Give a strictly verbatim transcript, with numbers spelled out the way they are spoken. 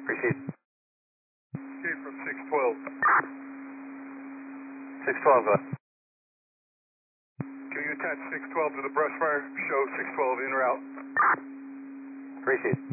Appreciate it. Okay, from six twelve. six twelve, go ahead. Can you attach six twelve to the brush fire? Show six twelve en route. Appreciate it.